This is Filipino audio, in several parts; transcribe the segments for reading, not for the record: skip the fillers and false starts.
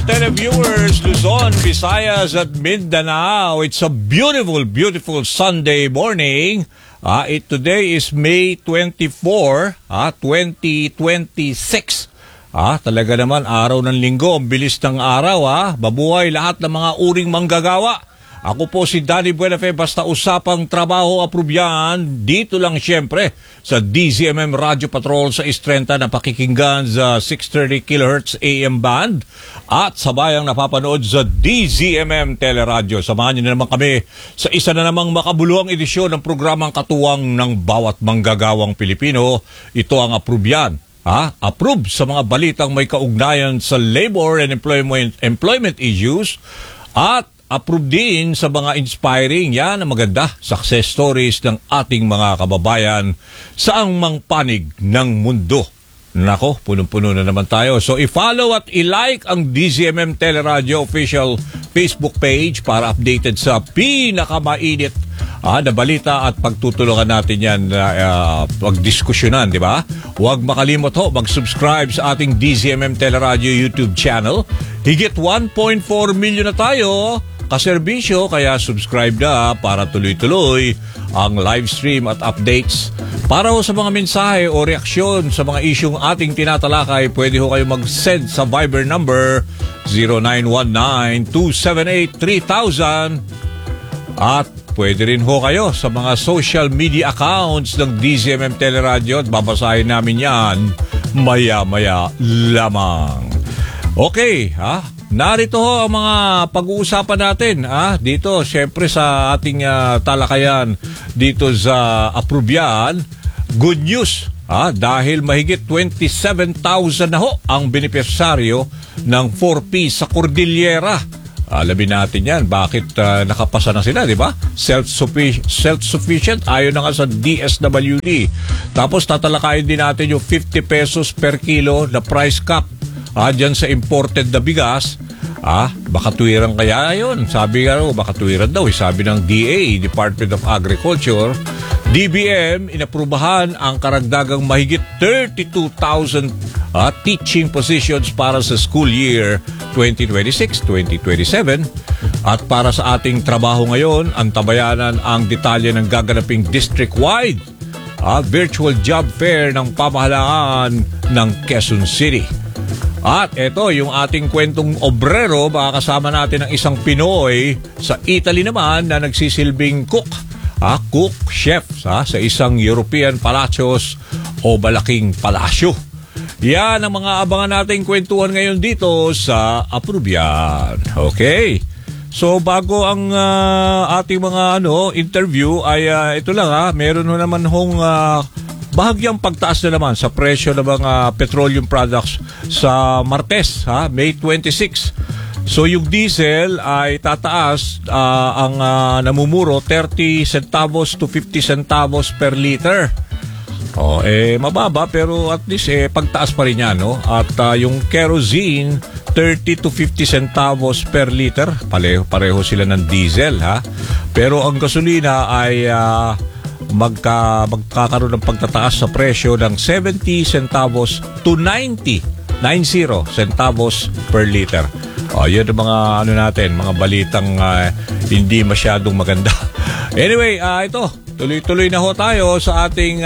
Televiewers, Luzon, Visayas at Mindanao. It's a beautiful, beautiful Sunday morning. Today is May 24, 2026. Talaga naman, araw ng linggo. Ang bilis ng araw, Babuhay lahat ng mga uring manggagawa. Ako po si Danny Buenafe, basta usapang trabaho aprobyan. Dito lang siyempre sa DZMM Radio Patrol sa Istrenta na pakikinggan sa 630 kHz AM band at sabayang napapanood sa DZMM Teleradio. Samahan niyo na naman kami sa isa na namang makabuluhang edisyon ng programang katuwang ng bawat manggagawang Pilipino. Ito ang aprobyan. Approve sa mga balitang may kaugnayan sa labor and employment issues at approve din sa mga inspiring, yan ang maganda, success stories ng ating mga kababayan sa ang panig ng mundo. Nako, punong-puno na naman tayo. So i-follow at i-like ang DZMM Teleradio official Facebook page para updated sa pinakamainit na balita at pagtutulungan natin yan pagdiskusyonan, di ba? Huwag makalimot mag-subscribe sa ating DZMM Teleradio YouTube channel. Higit 1.4 million na tayo kaserbisyo, kaya subscribe na para tuloy-tuloy ang live stream at updates. Para sa mga mensahe o reaksyon sa mga isyong ating tinatalakay, pwede kayo mag-send sa Viber number 0919-278-3000 at pwede rin kayo sa mga social media accounts ng DZMM Teleradio at babasahin namin yan maya-maya lamang. Okay, narito ang mga pag-uusapan natin dito syempre sa ating talakayan dito sa aprobyan. Good news dahil mahigit 27,000 na ang benepisyaryo ng 4P sa Cordillera. Alamin natin yan, bakit nakapasa na sila, di ba? Self-sufficient, ayon na nga sa DSWD. Tapos tatalakayin din natin yung 50 pesos per kilo na price cap dyan sa imported na bigas. Baka tuwiran kaya yun. Sabi nga baka tuwiran daw. Sabi ng DA, Department of Agriculture, DBM, inaprubahan ang karagdagang mahigit 32,000 teaching positions para sa school year 2026-2027. At para sa ating trabaho ngayon, ang tabayanan ang detalye ng gaganaping district-wide virtual job fair ng pamahalaan ng Quezon City. At ito, yung ating kwentong obrero, makakasama natin ang isang Pinoy sa Italy naman na nagsisilbing cook chef sa isang European palacios o malaking palasyo. Yan ang mga abangan nating kwentuhan ngayon dito sa Aprobyan. Okay. So bago ang ating mga interview ay ito lang meron naman bahagyang pagtaas na naman sa presyo ng mga petroleum products sa Martes, May 26. So yung diesel ay tataas ang namumuro 30 centavos to 50 centavos per liter. Mababa pero at least pagtaas pa rin yan, no? At yung kerosene 30 to 50 centavos per liter. Pareho sila ng diesel, Pero ang gasolina ay magkakaroon ng pagtataas sa presyo ng 70 centavos to 90 centavos per liter. Yun ang mga mga balitang hindi masyadong maganda. Anyway, ito, tuloy-tuloy na tayo sa ating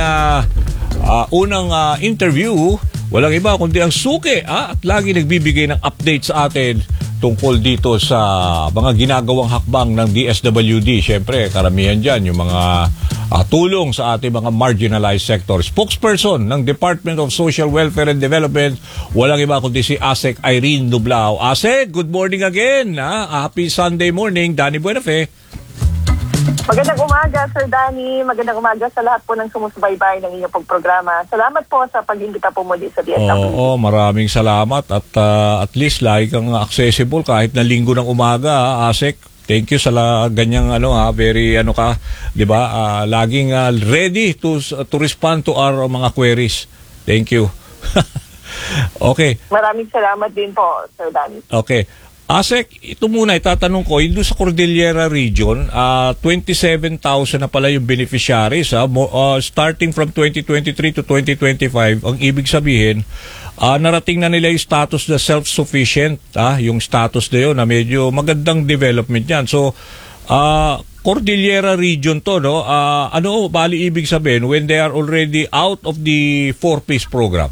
unang interview. Walang iba kundi ang Suki at lagi nagbibigay ng update sa atin tungkol dito sa mga ginagawang hakbang ng DSWD. Siyempre, karamihan dyan yung mga tulong sa ating mga marginalized sector. Spokesperson ng Department of Social Welfare and Development, walang iba kundi si ASEC Irene Nublao. ASEC, good morning again. Happy Sunday morning, Danny Buenafe. Magandang umaga, Sir Danny. Magandang umaga sa lahat po ng sumusubaybay ng inyong pagprograma. Salamat po sa pag-imbita po muli sa DSWD. Maraming salamat at least lagi kang accessible kahit na linggo ng umaga, ASEC. Thank you sa ganyang very ka, 'di ba? Laging ready to respond to our mga queries. Thank you. Okay. Maraming salamat din po, Sir Danny. Okay. Asek, ito muna itatanong ko, yung sa Cordillera Region, 27,000 na pala yung beneficiaries. Starting from 2023 to 2025, ang ibig sabihin, narating na nila yung status na self-sufficient, yung status na yun, na medyo magandang development yan. So, Cordillera Region to, no? Ano bali ibig sabihin when they are already out of the 4-piece program?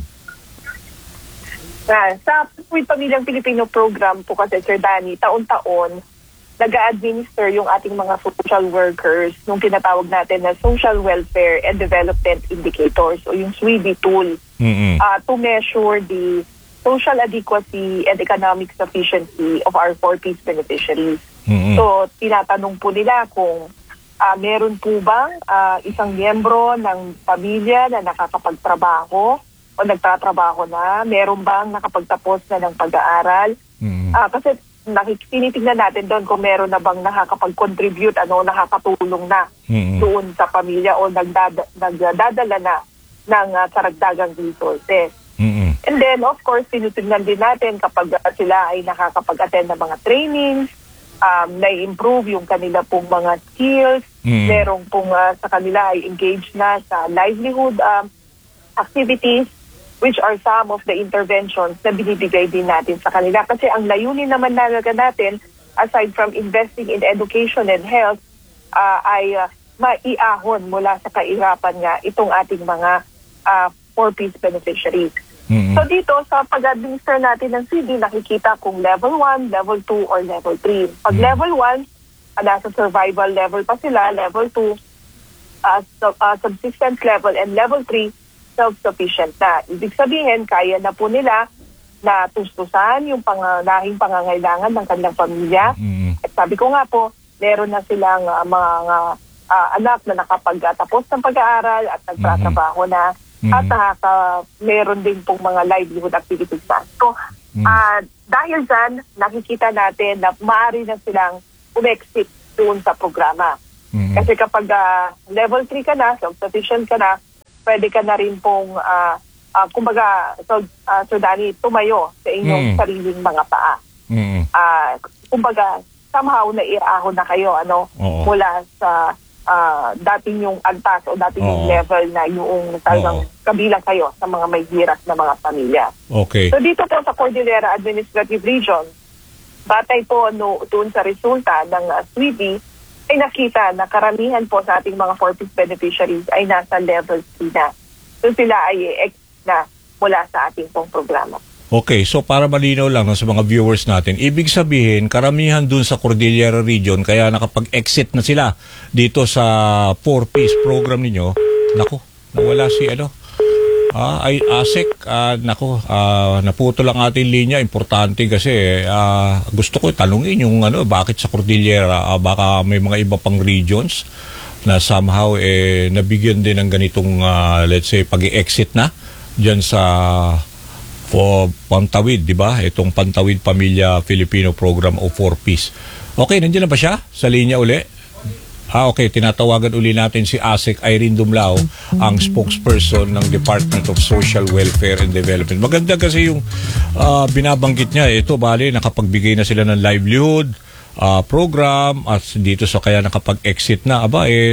Sa With Pamilyang Pilipino program po kasi, Sir Danny, taon-taon, nag-a-administer yung ating mga social workers nung tinatawag natin na Social Welfare and Development Indicators o yung SWIDI tool to measure the social adequacy and economic sufficiency of our 4-piece beneficiaries. So, tinatanong po nila kung meron po bang isang miyembro ng pamilya na nakakapagtrabaho o nagtatrabaho na, meron bang nakapagtapos na ng pag-aaral. Kasi tinitingnan natin doon kung meron na bang nakakapag-contribute, nakakatulong na doon sa pamilya o nagdadala na ng karagdagang resources. And then, of course, tinutignan din natin kapag sila ay nakakapag-attend ng mga trainings, na-improve yung kanila pong mga skills, merong pong sa kanila ay engaged na sa livelihood activities, which are some of the interventions na binibigay din natin sa kanila. Kasi ang layunin naman natin, aside from investing in education and health, ay maiahon mula sa kahirapan nga itong ating mga 4-piece beneficiaries. So dito, sa pag-administer natin ng CD, nakikita kung level 1, level 2, or level 3. Pag level 1, nasa survival level pa sila, level 2, subsistence level, and level 3, self-sufficient na. Ibig sabihin, kaya na po nila na tustusan yung pangunahing pangangailangan ng kanilang pamilya. At sabi ko nga po, meron na silang mga anak na nakapagtapos ng pag-aaral at nagtatrabaho na. At meron din pong mga livelihood activities na. So, dahil dyan, nakikita natin na maaari na silang umexit doon sa programa. Kasi kapag level 3 ka na, self-sufficient ka na, pwede ka na rin pong, kumbaga, Sir Danny, tumayo sa inyong sariling mga paa. Kumbaga, somehow naiahon na kayo, mula sa dating yung antas o dating yung level na yung talagang kabilang kayo sa mga may hirap na mga pamilya. Okay. So dito po sa Cordillera Administrative Region, batay po doon sa resulta ng SWIDI, ay nakita na karamihan po sa ating mga 4-piece beneficiaries ay nasa level 3 na. So sila ay exit na mula sa ating pong programa. Okay, so para malinaw lang sa mga viewers natin, ibig sabihin, karamihan dun sa Cordillera Region, kaya nakapag-exit na sila dito sa 4-piece program ninyo. Naku, nawala si Asek, naputo lang ating linya. Importante kasi gusto ko tanungin yung bakit sa Cordillera baka may mga iba pang regions na somehow nabigyan din ng ganitong let's say pag-exit na diyan sa Pantawid, di ba? Itong Pantawid Pamilya Filipino Program o 4-piece. Okay, nandiyan na ba siya sa linya uli? Okay, tinatawagan uli natin si Asek Irene Dumlao, ang spokesperson ng Department of Social Welfare and Development. Maganda kasi yung binabanggit niya. Ito, bali, nakapagbigay na sila ng livelihood program at dito sa kaya nakapag-exit na.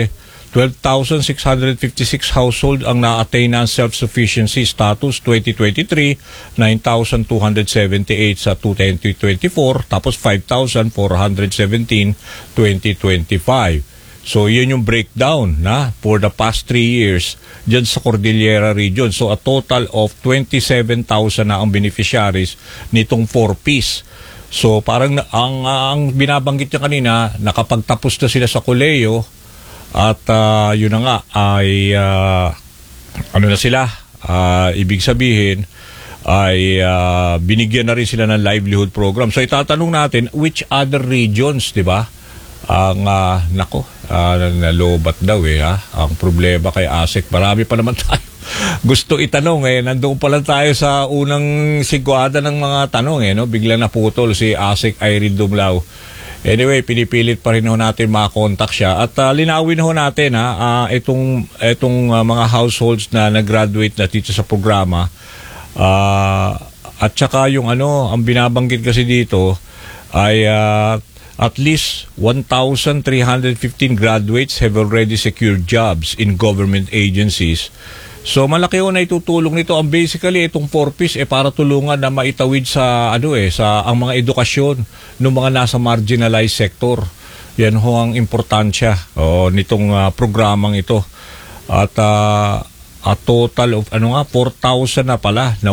12,656 household ang na-attain na self-sufficiency status 2023, 9,278 sa 2024, tapos 5,417 2025. So, yun yung breakdown na for the past 3 years dyan sa Cordillera Region. So, a total of 27,000 na ang beneficiaries nitong 4-piece. So, parang ang binabanggit niya kanina, nakapagtapos na sila sa koleyo at yun na nga ay na sila, ibig sabihin ay binigyan na rin sila ng livelihood program. So, itatanong natin, which other regions, di ba? Ang nalobat daw ang problema kay Asek. Marami pa naman tayo gusto itanong nandoon pa lang tayo sa unang sigwada ng mga tanong bigla naputol si Asek Irene Dumlao. Anyway, pinipilit pa rin natin makakontak siya at linawin natin itong mga households na nag-graduate na dito sa programa at saka yung ang binabanggit kasi dito ay at least 1,315 graduates have already secured jobs in government agencies. So malaki ho na itutulong nito. Ang basically itong 4Ps para tulungan na maitawid sa sa ang mga edukasyon ng mga nasa marginalized sector. Yan ho ang importansya nitong programang ito. At a total of 4,000 na pala na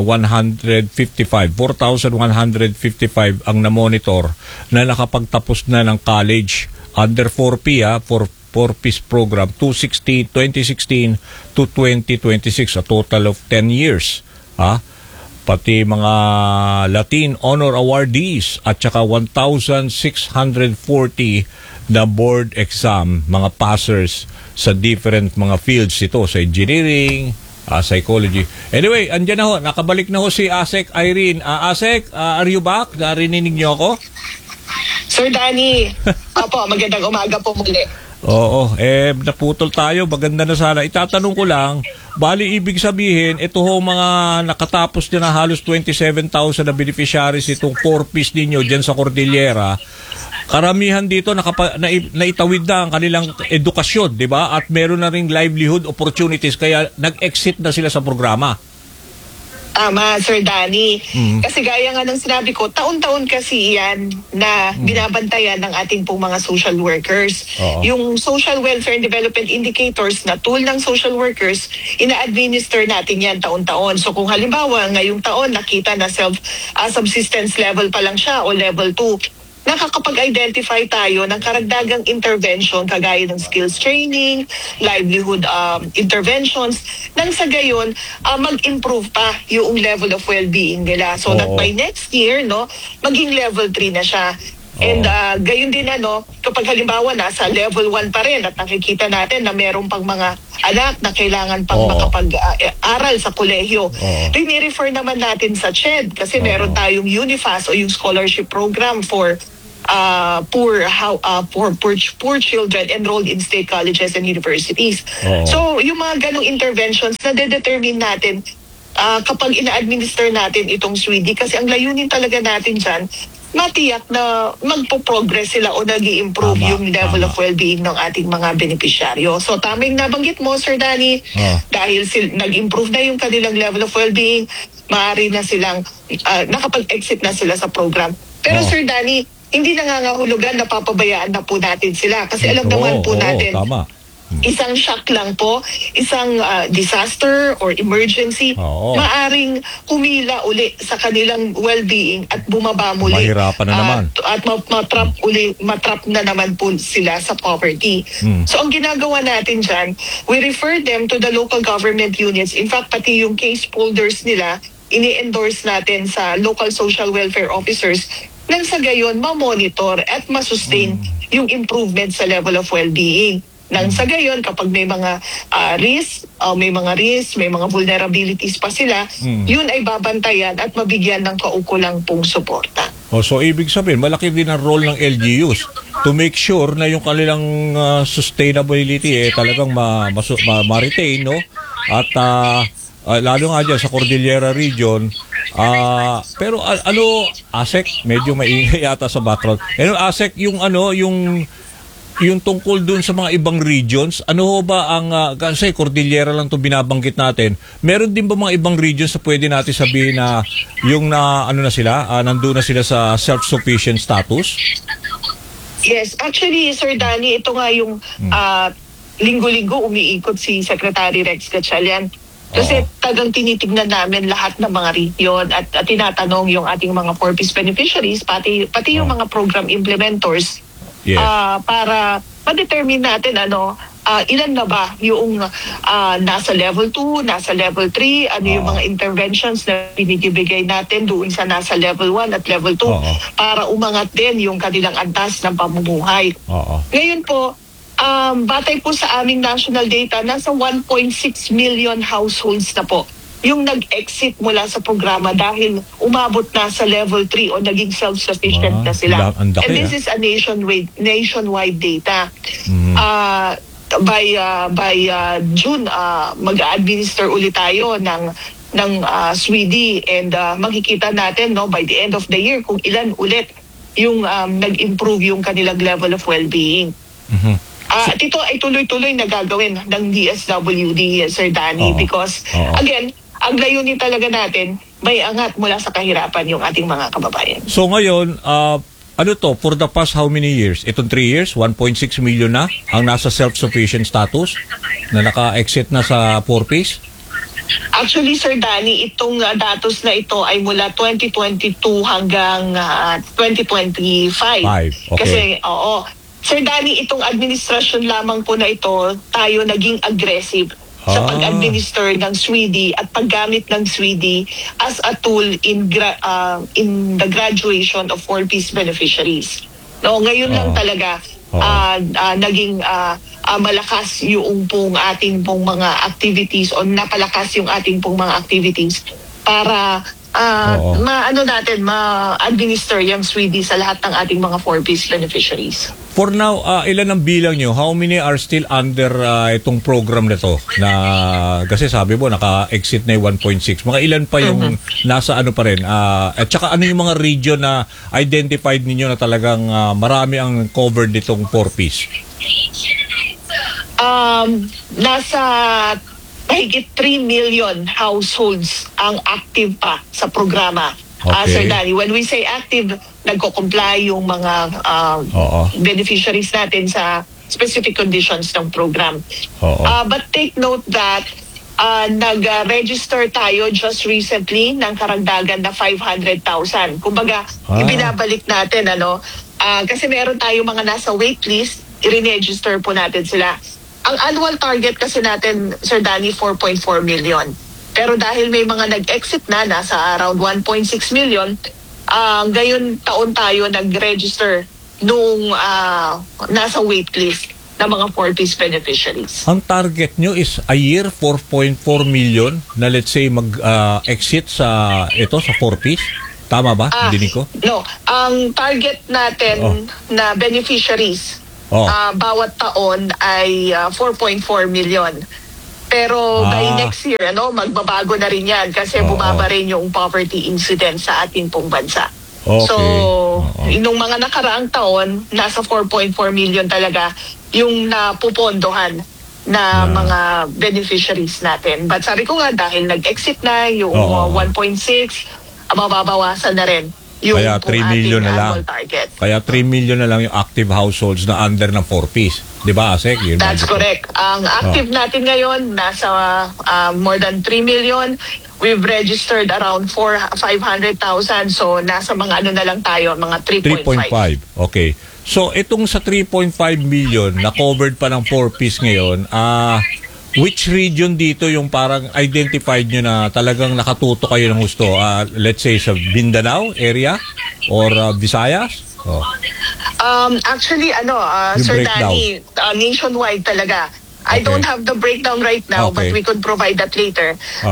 4,155 ang na-monitor na nakapagtapos na ng college under 4P 4Ps program 2016 to 2026, a total of 10 years. Pati mga Latin Honor Awardees at saka 1,640 na board exam, mga passers sa different mga fields ito, sa engineering, psychology. Anyway, andyan na ho, nakabalik na ho si Asek Irene. Asek, are you back? Narinig niyo ako? Sir Danny, opo, magandang umaga po muli. Oo, naputol tayo, maganda na sana. Itatanong ko lang, bali ibig sabihin, ito ho mga nakatapos na halos 27,000 na beneficiaries itong 4Ps ninyo dyan sa Cordillera. Karamihan dito naitawid na ang kanilang edukasyon, di ba? At meron na ring livelihood opportunities, kaya nag-exit na sila sa programa. Tama, Sir Danny. Kasi gaya nga ng sinabi ko, taon-taon kasi yan na binabantayan ng ating pong mga social workers. Yung social welfare and development indicators na tool ng social workers, ina-administer natin yan taon-taon. So kung halimbawa, ngayong taon nakita na self-subsistence level pa lang siya o level 2, nakakapag-identify tayo ng karagdagang intervention kagaya ng skills training, livelihood interventions, nang sa gayon mag-improve pa yung level of well-being nila. So that by next year, maging level 3 na siya. And gayon din kapag halimbawa nasa level 1 pa rin at nakikita natin na meron pang mga anak na kailangan pang makapag-aral sa kolehiyo. Rini-refer naman natin sa CHED kasi meron tayong UNIFAS o yung scholarship program for poor children enrolled in state colleges and universities. So yung mga ganong interventions na de-determine natin kapag ina-administer natin itong SWIDI, kasi ang layunin talaga natin dyan, matiyak na magpo-progress sila o nag-i-improve yung level of well-being ng ating mga beneficiaryo. So tamang nabanggit mo, Sir Danny, dahil nag-improve na yung kanilang level of well-being, maaari na silang nakapag-exit na sila sa program. Pero Sir Danny, hindi nangangahulugan na papabayaan na po natin sila. Kasi alam naman po natin, isang shock lang po, isang disaster or emergency, maaring humila uli sa kanilang well-being at bumaba muli. Mahirapan na naman. At matrap na naman po sila sa poverty. So ang ginagawa natin dyan, we refer them to the local government units. In fact, pati yung case folders nila, ini-endorse natin sa local social welfare officers nang sa gayon ma-monitor at ma-sustain yung improvement sa level of well-being. Nang sa gayon, kapag may mga may mga vulnerabilities pa sila, yun ay babantayan at mabigyan ng kaukulang pong suporta. So ibig sabihin, malaki din ang role ng LGUs to make sure na yung kanilang sustainability talagang ma-retain, At lalo nga dyan sa Cordillera region. Pero Asek, medyo maingay yata sa background. Asek, yung tungkol dun sa mga ibang regions, ano ho ba ang, kasi Cordillera lang to binabanggit natin, meron din ba mga ibang regions na pwede natin sabihin na yung nandun na sila sa self-sufficient status? Yes, actually, Sir Danny, ito nga yung linggo-linggo umiikot si Secretary Rex Gatchalian. Kasi tagang tinitignan namin lahat ng mga region at tinatanong yung ating mga 4Ps beneficiaries, pati yung mga program implementors, para ma-determine natin ilan na ba yung nasa level 2, nasa level 3, ano yung mga interventions na binibigay natin doon sa nasa level 1 at level 2 para umangat din yung kanilang antas ng pamumuhay. Ngayon po, batay po sa aming national data, nasa 1.6 million households na po yung nag-exit mula sa programa dahil umabot na sa level 3 o naging self-sufficient na sila. And this is a nationwide data. By June, mag-administer ulit tayo ng SWIDI and makikita natin by the end of the year kung ilan ulit yung nag-improve yung kanilang level of well-being. At ito ay tuloy-tuloy na gagawin ng DSWD, Sir Danny, because again, ang layunin talaga natin, may angat mula sa kahirapan yung ating mga kababayan. So ngayon, ano to, for the past how many years? Itong 3 years, 1.6 million na ang nasa self-sufficient status na naka-exit na sa 4Ps? Actually, Sir Danny, itong datos na ito ay mula 2022 hanggang 2025. Okay. Kasi, Sir Danny, itong administrasyon lamang po na ito, tayo naging aggressive sa pag-administer ng SWIDI at paggamit ng SWIDI as a tool in the graduation of 4Ps beneficiaries. No, ngayon lang talaga naging malakas yung pong ating pong mga activities o napalakas yung ating pong mga activities para ma-administer yung SWIDI sa lahat ng ating mga 4Ps beneficiaries. For now, ilan ang bilang nyo? How many are still under itong program na to? Na, kasi sabi mo, naka-exit na yung 1.6. Mga ilan pa yung nasa ano pa rin? At saka ano yung mga region na identified ninyo na talagang marami ang covered nitong 4Ps? Nasa mahigit 3 million households ang active pa sa programa. Sir Danny, when we say active, nagko-comply yung mga beneficiaries natin sa specific conditions ng program. But take note that nag-register tayo just recently ng karagdagan na 500,000. Kumbaga, ibinabalik natin, kasi meron tayo mga nasa waitlist, i-register po natin sila. Ang annual target kasi natin, Sir Danny, 4.4 million. Pero dahil may mga nag-exit na, nasa around 1.6 million, ngayon taon tayo nag-register nung nasa waitlist ng mga 4Ps beneficiaries. Ang target nyo is a year 4.4 million na let's say mag-exit sa 4Ps? Tama ba? Dinig ko? No. Ang target natin na beneficiaries bawat taon ay 4.4 million. Pero by next year, magbabago na rin yan kasi bumaba rin yung poverty incidence sa ating pong bansa. So, nung mga nakaraang taon, nasa 4.4 million talaga yung napupondohan na mga beneficiaries natin. But sabi ko nga, dahil nag-exit na yung 1.6, mababawasan na rin yung kaya 3 million na lang. Target. Kaya 3 million na lang yung active households na under ng 4Ps. Di ba, Asek? That's correct. Ang active natin ngayon, nasa more than 3 million. We've registered around 500,000. So, nasa mga na lang tayo, mga 3.5. Okay. So, itong sa 3.5 million na covered pa ng 4Ps ngayon, which region dito yung parang identified nyo na talagang nakatuto kayo ng gusto? Let's say sa Mindanao area or Visayas? Actually, Sir Danny, nationwide talaga. I don't have the breakdown right now, but we could provide that later.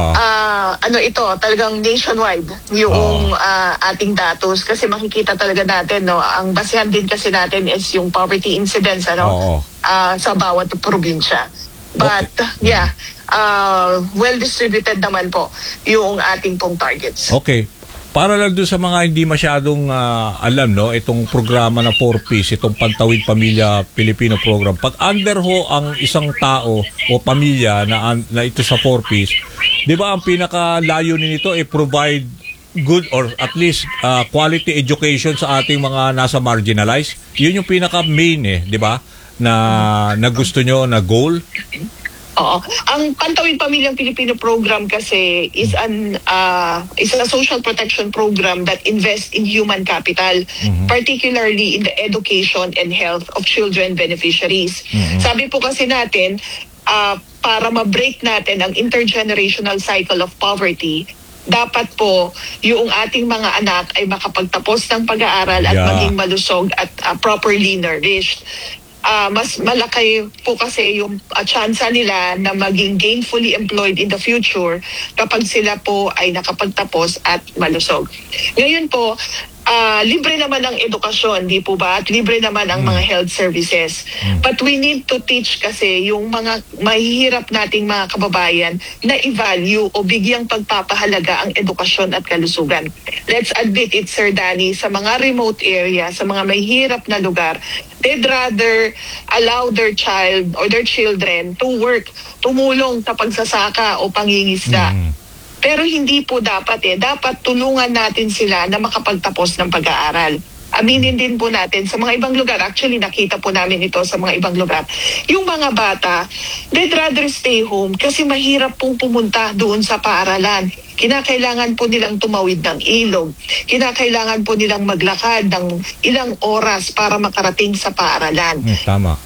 Ito, talagang nationwide yung ating datos kasi makikita talaga natin, ang basehan din kasi natin is yung poverty incidence sa bawat probinsya. But, well distributed naman po yung ating pong targets. Okay. Para lang doon sa mga hindi masyadong alam, itong programa na 4Ps, itong Pantawid Pamilya Pilipino program. Pag under ho ang isang tao o pamilya na ito sa 4Ps, di ba ang pinaka-layunin nito provide good or at least quality education sa ating mga nasa marginalized? Yun yung pinaka-main di ba? Na gusto nyo na goal? Oo. Ang Pantawid Pamilyang Pilipino program kasi is a social protection program that invests in human capital, particularly in the education and health of children beneficiaries. Sabi po kasi natin, para ma-break natin ang intergenerational cycle of poverty, dapat po yung ating mga anak ay makapagtapos ng pag-aaral at maging malusog at properly nourished. Mas malaki po kasi yung tsansa nila na maging gainfully employed in the future kapag sila po ay nakapagtapos at malusog. Ngayon po, libre naman ang edukasyon, di po ba? At libre naman ang mga health services. But we need to teach kasi yung mga mahihirap nating mga kababayan na i-value o bigyang pagpapahalaga ang edukasyon at kalusugan. Let's admit it, Sir Danny, sa mga remote area, sa mga mahihirap na lugar, they'd rather allow their child or their children to work, tumulong sa pagsasaka o pangingisda. Pero hindi po dapat Dapat tulungan natin sila na makapagtapos ng pag-aaral. Aminin din po natin sa mga ibang lugar, actually nakita po namin ito sa mga ibang lugar, yung mga bata, they'd rather stay home kasi mahirap pong pumunta doon sa paaralan. Kinakailangan po nilang tumawid ng ilog. Kinakailangan po nilang maglakad ng ilang oras para makarating sa paaralan. Tama.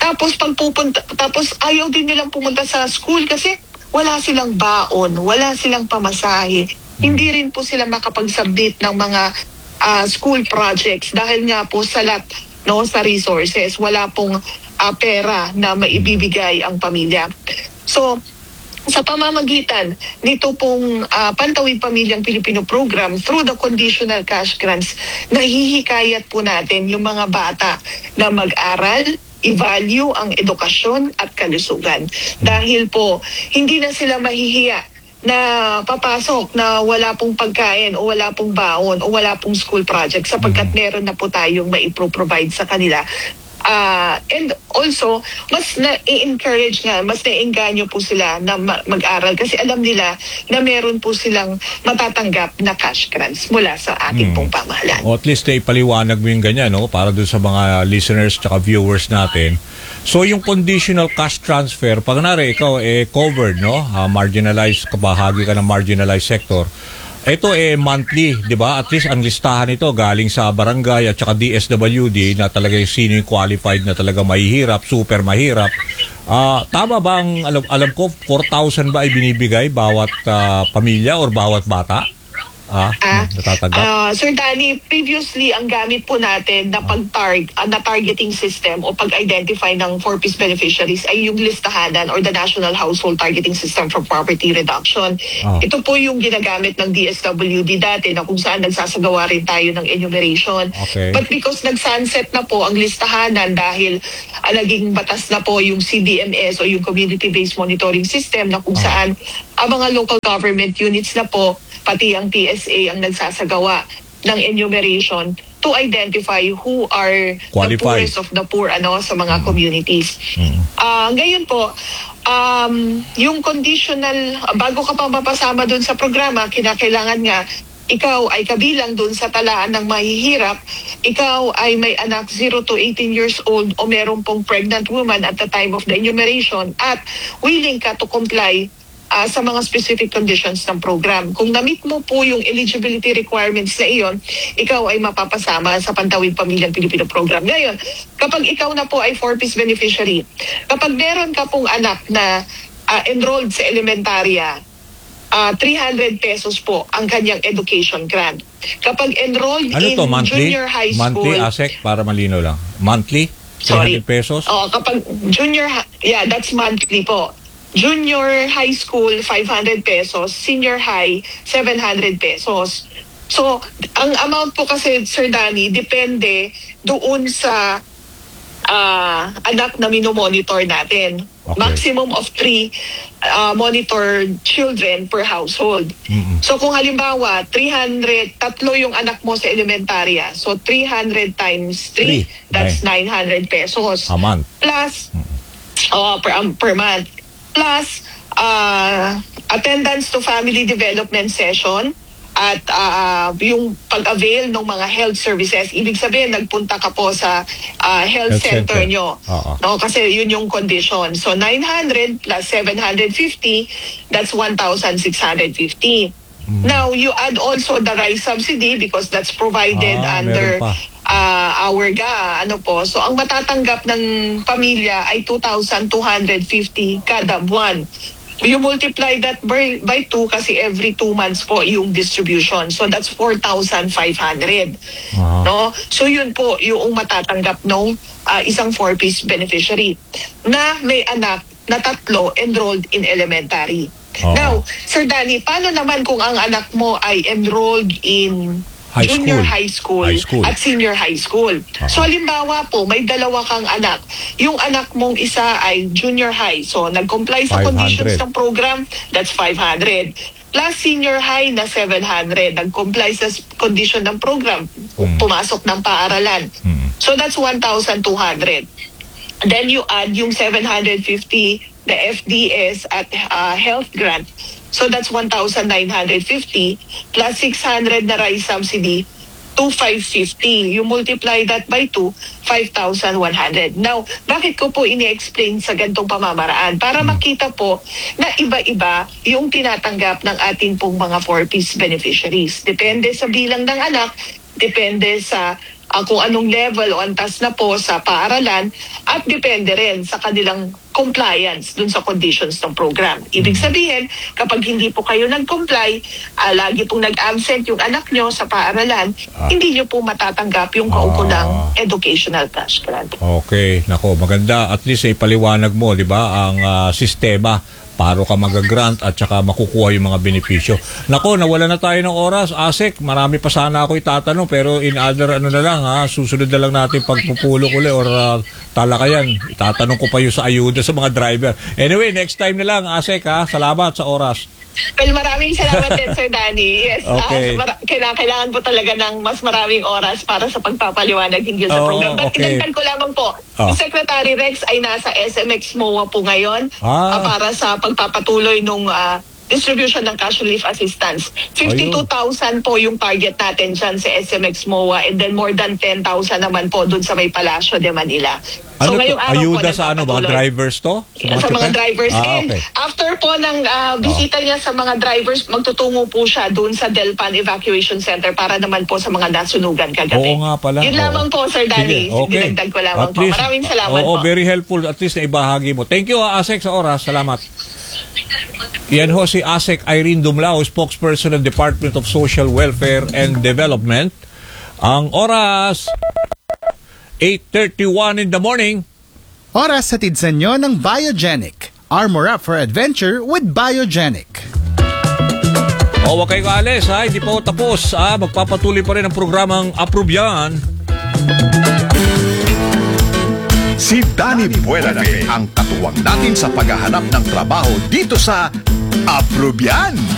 Tapos ayaw din nilang pumunta sa school kasi wala silang baon, wala silang pamasahe. Hindi rin po sila makapag-submit ng mga school projects dahil nga po salat sa resources. Wala pong pera na maibibigay ang pamilya. So, sa pamamagitan nito pong Pantawid Pamilyang Pilipino program through the conditional cash grants, nahihikayat po natin yung mga bata na mag-aral, i-value ang edukasyon at kalusugan. Dahil po, hindi na sila mahihiya na papasok na wala pong pagkain o wala pong baon o wala pong school project sapagkat meron na po tayong maipro-provide sa kanila. And also, mas na-encourage mas na-engganyo po sila na mag-aral kasi alam nila na meron po silang matatanggap na cash grants mula sa ating pong pamahalaan. O at least ipaliwanag mo yung ganyan, para doon sa mga listeners at viewers natin. So yung conditional cash transfer, pag ikaw covered, marginalized, kabahagi ka ng marginalized sector, ito monthly, di ba? At least ang listahan ito galing sa barangay at saka DSWD na talaga sino yung qualified na talaga mahihirap, super mahirap. Tama ba ang, alam ko, 4,000 ba ay binibigay bawat pamilya or bawat bata? Natatanggap? Sir Danny, previously ang gamit po natin na targeting system o pag-identify ng 4Ps beneficiaries ay yung listahanan or the National Household Targeting System for Poverty Reduction. Ito po yung ginagamit ng DSWD dati na kung saan nagsasagawa rin tayo ng enumeration. Okay. But because nag-sunset na po ang listahanan dahil naging batas na po yung CDMS o yung Community-Based Monitoring System na kung saan ang mga local government units na po pati ang PSA ang nagsasagawa ng enumeration to identify who are qualified, the poorest of the poor sa mga communities. Ngayon po, yung conditional, bago ka pa mapasama dun sa programa, kinakailangan nga ikaw ay kabilang dun sa talaan ng mahihirap, ikaw ay may anak 0 to 18 years old o meron pong pregnant woman at the time of the enumeration at willing ka to comply sa mga specific conditions ng program. Kung na-meet mo po yung eligibility requirements na iyon, ikaw ay mapapasama sa Pantawid Pamilyang Pilipino program. Ngayon, kapag ikaw na po ay 4Ps beneficiary, kapag meron ka pong anak na enrolled sa elementarya, 300 pesos po ang kanyang education grant. Kapag enrolled in junior high school... Monthly, ASEC, para malino lang. Monthly? 300 pesos? Kapag that's monthly po. Junior high school, 500 pesos. Senior high, 700 pesos. So, ang amount po kasi, Sir Danny, depende doon sa anak na minomonitor natin. Okay. Maximum of 3 monitored children per household. So, kung halimbawa, 300, tatlo yung anak mo sa elementarya. So, 300 times 3, that's 900 pesos. A month. Plus, per month. Plus, attendance to family development session at yung pag-avail ng mga health services. Ibig sabihin, nagpunta ka po sa health center nyo. Kasi yun yung condition. So, 900 plus 750, that's 1,650. Now, you add also the rice subsidy because that's provided under our GA. So, ang matatanggap ng pamilya ay 2,250 kada buwan. You multiply that by 2 kasi every 2 months po yung distribution. So, that's 4,500. No? So, yun po yung matatanggap ng isang 4Ps beneficiary na may anak na 3 enrolled in elementary. Now, Sir Danny, paano naman kung ang anak mo ay enrolled in junior high school, at senior high school. So halimbawa po, may dalawa kang anak. Yung anak mong isa ay junior high. So nag-comply sa 500. conditions ng program, that's 500. Plus senior high na 700. Nag-comply sa condition ng program, pumasok ng paaralan. So that's 1,200. Then you add yung 750, the FDS at health grant. So that's 1,950 plus 600 na rice subsidy, 2,550. You multiply that by 2, 5,100. Now, bakit ko po ini-explain sa gantong pamamaraan? Para makita po na iba-iba yung tinatanggap ng ating pong mga 4Ps beneficiaries. Depende sa bilang ng anak, depende sa kung anong level o antas na po sa paaralan, at depende rin sa kanilang compliance dun sa conditions ng program. Ibig sabihin, kapag hindi po kayo nag-comply, lagi pong nag-absent yung anak nyo sa paaralan, hindi nyo po matatanggap yung kaukulang educational cash grant. Okay, nako, maganda. At least ay paliwanag mo, di ba, ang sistema para ka mag-grant at saka makukuha yung mga benepisyo. Nako, nawala na tayo ng oras. Asek, marami pa sana ako itatanong pero in other na lang susunod na lang natin pagpupulok uli or talakayan. Itatanong ko pa yung sa ayuda sa mga driver. Anyway, next time na lang, Asek Salamat sa oras. Well, maraming salamat din, Sir Danny. Yes, okay. Kailangan po talaga ng mas maraming oras para sa pagpapaliwanag hinggil sa program. But idagdag ko lamang po, si Secretary Rex ay nasa SMX MOA po ngayon para sa pagpapatuloy nung distribution ng cash relief assistance. 52,000 po yung target natin dyan sa SMX MOA, and then more than 10,000 naman po dun sa may Palacio de Manila. So ngayong araw ayuda po, sa mga drivers to? Sa mga drivers. And okay. after po ng bisita niya sa mga drivers, magtutungo po siya dun sa Delpan Evacuation Center para naman po sa mga nasunugan kagabi. Oo nga pala. Yun lamang po, Sir Danny. Okay. Dinagdag ko lamang At po. least, Maraming salamat po. very helpful. At least na ibahagi mo. Thank you, Asek, sa oras. Salamat. Yan ho si Asek Irene Dumlao, spokesperson ng Department of Social Welfare and Development. Ang oras, 8:31 in the morning. Oras hatid sa inyo ng Biogenic. Armor up for adventure with Biogenic. Huwag kayo kaalis, hindi pa ho tapos. Magpapatuloy pa rin ang programang Approve Yan. Si Danny Buenave ang katuwang natin sa paghahanap ng trabaho dito sa Approve Yan.